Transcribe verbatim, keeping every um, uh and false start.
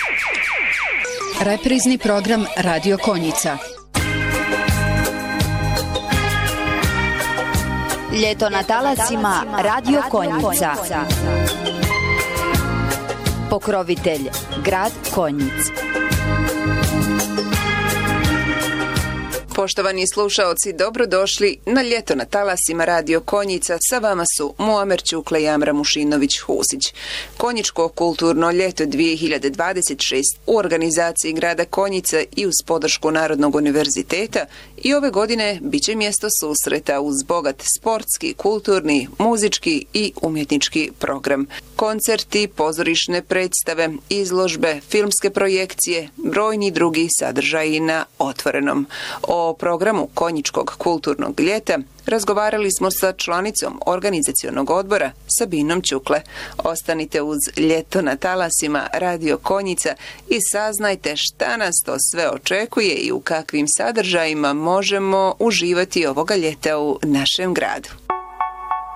Reprizni program Radio Konjica. Ljeto na talasima Radio Konjica. Pokrovitelj grad Konjic. Poštovani slušaoci, dobrodošli na Ljeto na talasima Radio Konjica. Sa vama su Muamer Ćukle i Amra Mušinović-Husić. Konjičko kulturno ljeto dvije hiljade dvadeset šest u organizaciji grada Konjica i uz podršku Narodnog univerziteta i ove godine bit će mjesto susreta uz bogat sportski, kulturni, muzički i umjetnički program. Koncerti, pozorišne predstave, izložbe, filmske projekcije, brojni drugi sadržaji na otvorenom. O programu Konjičkog kulturnog ljeta razgovarali smo sa članicom organizacionog odbora Sabinom Ćukle. Ostanite uz Ljeto na talasima Radio Konjica i saznajte šta nas to sve očekuje i u kakvim sadržajima možemo uživati ovoga ljeta u našem gradu.